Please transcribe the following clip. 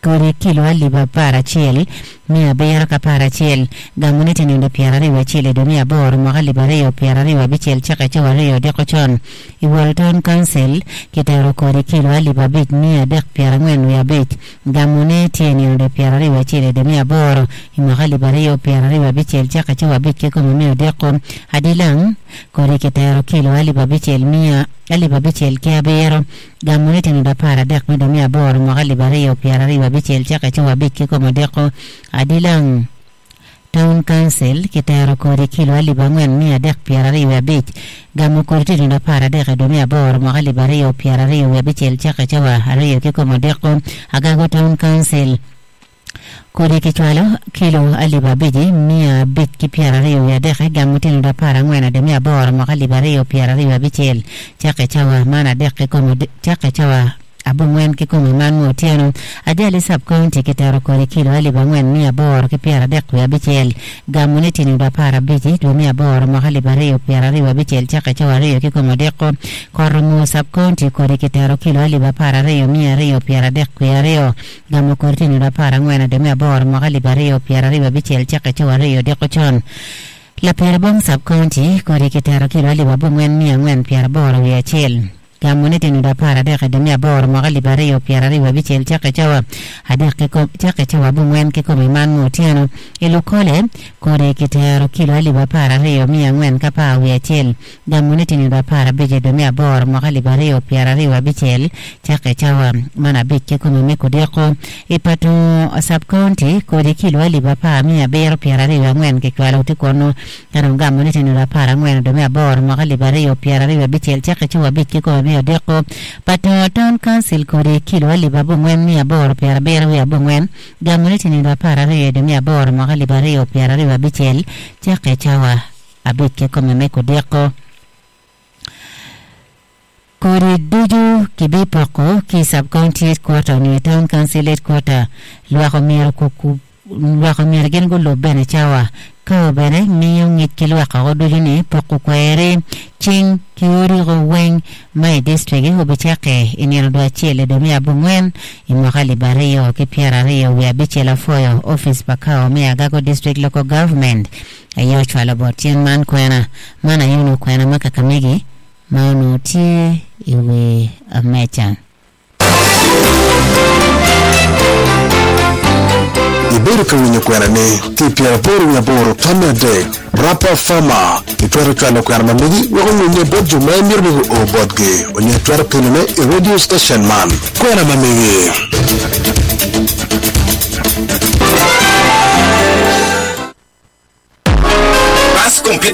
kodi kilo aliba para chiel mia bera ka para chiel gamunete ni piara riwa chiel do mia bor mo aliba reyo piara riwa bichiel chaka chawa reyo deko chon i Walton Council kitero kodi kilo aliba bit mia dek piara ngwen wia bit gamunete ni piara riwa chiel do mia bor i mo aliba reyo piara riwa bichiel chaka chawa bit ke komo mia deko adilang kodi kitero kilo aliba bichiel mia aliba bichiel ke abero gamunete ni para dek mi do mia bor mo aliba reyo piara riwa bichiel chaka chawa bit ke komo deko adilang Town Council kitero kodi kilo aliba ngwen mia dek piara riwa bit gamu kodi ni para dek do mia bor mo aliba reyo piara riwa bichiel chaka chawa reyo ke komo deko agago Town Council kodi kichwalo kilo aliba biji mia bit ki piara riwa ya dek gamutin da para ngwen de mia bor mo aliba reyo piara riwa bichiel chaka chawa mana dek komo chaka chawa abu ngwen ke komo man mo tiano adele sub county kitaro kodi kilo aliba ngwen mia bor ke piara dek ya bichiel gamuniti ni da para biji do mia bor mo aliba reyo piara riwa bichiel chaka chawa reyo ke komo deko kormo sub county kodi kitaro kilo aliba para reyo mia reyo piara dek ya reyo gamu kodi ni da para ngwen de mia bor mo aliba reyo piara riwa bichiel chaka chawa reyo deko chon la Pierabong sub county kodi kitaro kilo aliba ngwen mia ngwen piara bor ya chiel gamunete ni da para dek de mia bor mo aliba reyo piara riwa bichiel chaka chawa adek ko chaka chawa bungwen ke ko man mo tiano elokole kore kitero kilo aliba para reyo mia ngwen ka pa wi chiel gamunete ni da para beje de mia bor mo aliba reyo piara riwa bichiel chaka chawa mana bikke ko me ko deko ipato sub county kore kilo aliba pa mia bero piara riwa ngwen ke kwalo tikono kana gamunete ni da para ngwen de mia bor mo aliba reyo piara riwa bichiel chaka chawa bikke ko deko pato Town Council kodi kilo aliba bungwen mia bor piara bero wia bungwen gamunete ni da para reyo de mia bor mo aliba reyo piara riwa bichiel chaka chawa abike ko me ko deko kodi duju kibipoko ki sub county quarter ni Town Council quarter luako mero kuku luako mero gen go bene chawa ko bene miyo ngit kilo ka duju ni poko kwere ching kiori go weng my district go bichake inero do chiele do mia bungwen imwakali bareyo ki piara reyo wia bichela foyo office bakao mia gago district local government ayo chwala botien man kwena mana yuno kwena maka kamegi maunu tie iwe amechan iberi kwenye kwena ni tipia boru ya boru tana de rapa fama itwara chwala kwena mamegi wako mwenye bodju maimir nigu o bodge onye twara pinime radio station man kwena mamegi completa